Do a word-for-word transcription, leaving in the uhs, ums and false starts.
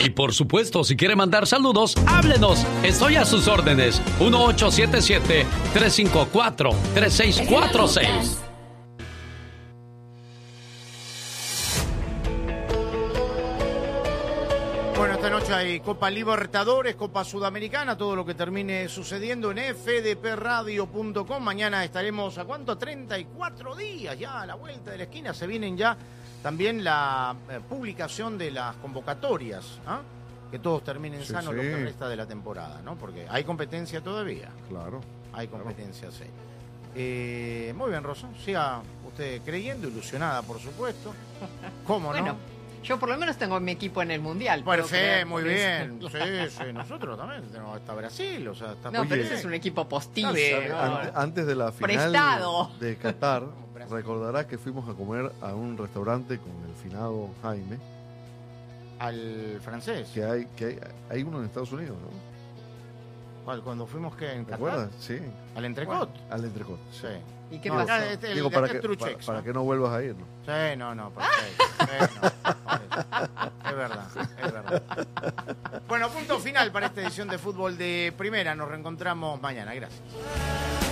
Y por supuesto, si quiere mandar saludos, háblenos. Estoy a sus órdenes. uno ocho siete siete, tres cinco cuatro, tres seis cuatro seis. Bueno, esta noche hay Copa Libertadores, Copa Sudamericana, todo lo que termine sucediendo en f d p radio punto com. Mañana estaremos, ¿a cuánto? treinta y cuatro días ya a la vuelta de la esquina. Se vienen ya también la eh, publicación de las convocatorias, ¿ah? Que todos terminen Sí, sanos sí. lo que resta de la temporada, ¿no? Porque hay competencia todavía. Claro. Hay claro. competencia, sí. Eh, muy bien, Rosa. Siga usted creyendo, ilusionada, por supuesto. ¿Cómo Bueno, no? yo por lo menos tengo mi equipo en el Mundial. puedo Perfecto, creer, muy por bien. eso. Sí, sí, nosotros también tenemos hasta Brasil, o sea, está No, muy pero bien. ese es un equipo postizo. Está bien. ¿no? Ante- antes de la final Prestado. de Qatar, recordarás que fuimos a comer a un restaurante con el finado Jaime, Al francés. que hay que hay, hay uno en Estados Unidos, ¿no? ¿Cuál? Cuando fuimos que en ¿Te Qatar, acuerdas? Sí, al Entrecot. al entrecot. Sí. ¿Y qué No, pasó? acá este, el Digo, de para acá que, es Truchex, para, para ¿no? que no vuelvas a ir, ¿no? Sí, no, no, perfecto. Sí, no, por eso. Es verdad, es verdad. Bueno, punto final para esta edición de Fútbol de Primera. Nos reencontramos mañana. Gracias.